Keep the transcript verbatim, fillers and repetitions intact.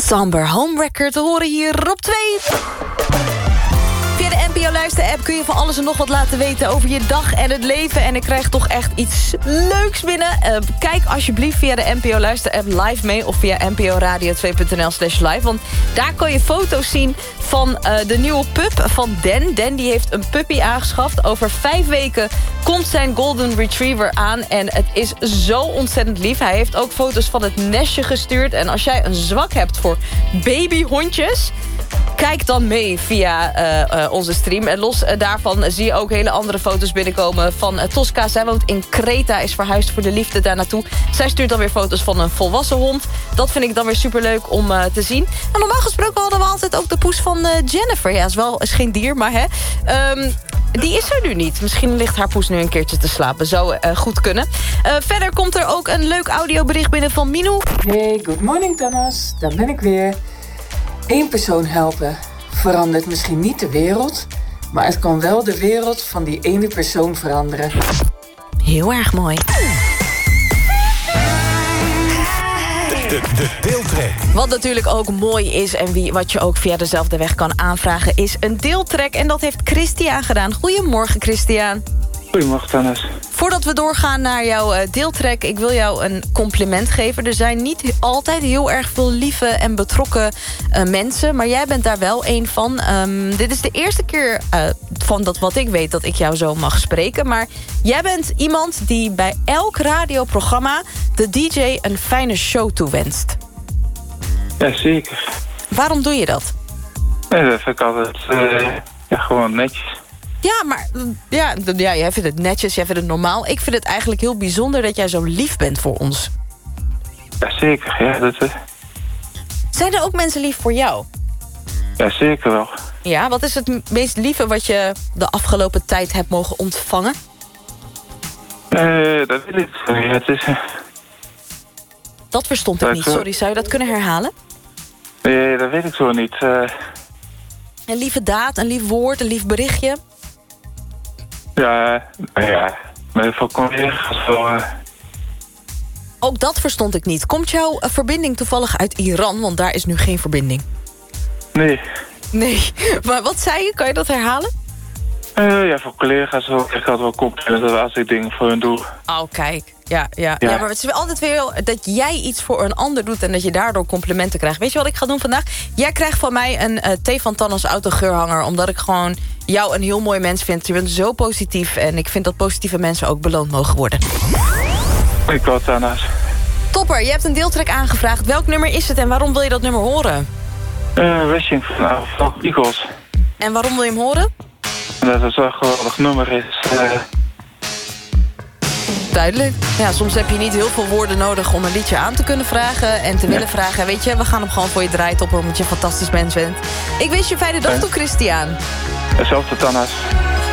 Somber Homewrecker te horen hier op twee. Via de N P O Luister-app kun je van alles en nog wat laten weten over je dag en het leven. En ik krijg toch echt iets leuks binnen. Uh, kijk alsjeblieft via de N P O Luister-app live mee of via n p o radio twee punt n l slash live. Want daar kan je foto's zien van uh, de nieuwe pup van Dan. Dan die heeft een puppy aangeschaft. Over vijf weken komt zijn Golden Retriever aan. En het is zo ontzettend lief. Hij heeft ook foto's van het nestje gestuurd. En als jij een zwak hebt voor babyhondjes, kijk dan mee via uh, uh, onze stream. En los uh, daarvan zie je ook hele andere foto's binnenkomen van uh, Tosca. Zij woont in Kreta, is verhuisd voor de liefde daar naartoe. Zij stuurt dan weer foto's van een volwassen hond. Dat vind ik dan weer superleuk om uh, te zien. En normaal gesproken hadden we altijd ook de poes van uh, Jennifer. Ja, is wel is geen dier, maar hè. Um, die is er nu niet. Misschien ligt haar poes nu een keertje te slapen. Zou uh, goed kunnen. Uh, verder komt er ook een leuk audiobericht binnen van Minou. Hey, good morning Thomas. Daar ben ik weer. Eén persoon helpen verandert misschien niet de wereld, maar het kan wel de wereld van die ene persoon veranderen. Heel erg mooi. De, de deeltrack. Wat natuurlijk ook mooi is en wie, wat je ook via dezelfde weg kan aanvragen, is een deeltrack. En dat heeft Christian gedaan. Goedemorgen, Christian. Goedemorgen, Dennis. Voordat we doorgaan naar jouw uh, deeltrack, ik wil jou een compliment geven. Er zijn niet altijd heel erg veel lieve en betrokken uh, mensen, maar jij bent daar wel een van. Um, dit is de eerste keer uh, van dat wat ik weet dat ik jou zo mag spreken. Maar jij bent iemand die bij elk radioprogramma de D J een fijne show toewenst. Ja, zeker. Waarom doe je dat? Nee, dat vind ik altijd uh, ja, gewoon netjes. Ja, maar ja, ja, jij vindt het netjes, jij vindt het normaal. Ik vind het eigenlijk heel bijzonder dat jij zo lief bent voor ons. Ja, zeker. Ja, dat, uh... Zijn er ook mensen lief voor jou? Ja, zeker wel. Ja, wat is het meest lieve wat je de afgelopen tijd hebt mogen ontvangen? Uh, dat weet ik niet. Ja, het is... Uh... Dat verstond ik niet. Sorry, zou je dat kunnen herhalen? Nee, dat weet ik zo niet. Uh... Een lieve daad, een lief woord, een lief berichtje? Ja, ja. Met veel collega's wel... Uh... Ook dat verstond ik niet. Komt jouw uh, verbinding toevallig uit Iran? Want daar is nu geen verbinding. Nee. Nee, maar wat zei je? Kan je dat herhalen? Uh, ja, voor collega's ook. Ik had wel complimenten als ik dingen voor hun doe. Oh, kijk. Ja, ja, ja. ja, maar het is altijd weer dat jij iets voor een ander doet en dat je daardoor complimenten krijgt. Weet je wat ik ga doen vandaag? Jij krijgt van mij een uh, Thee van Tannes autogeurhanger, omdat ik gewoon jou een heel mooi mens vind. Je bent zo positief en ik vind dat positieve mensen ook beloond mogen worden. Ik wou Tannes. Topper, je hebt een deeltrack aangevraagd. Welk nummer is het en waarom wil je dat nummer horen? Uh, Wishing van, van Eagles. En waarom wil je hem horen? Dat het zo'n geweldig nummer is. Uh... Duidelijk. Ja, soms heb je niet heel veel woorden nodig om een liedje aan te kunnen vragen en te willen ja. vragen. Weet je, we gaan hem gewoon voor je draaien, Topper, omdat je een fantastisch mens bent. Ik wens je een fijne dag toe, Christian. Hetzelfde, Tannes.